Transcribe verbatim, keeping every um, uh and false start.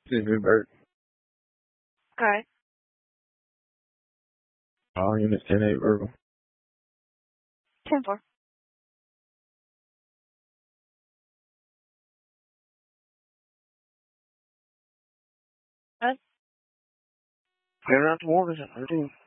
David Burke. Okay. All units ten eight verbal. ten four. Clear out the waters. I do.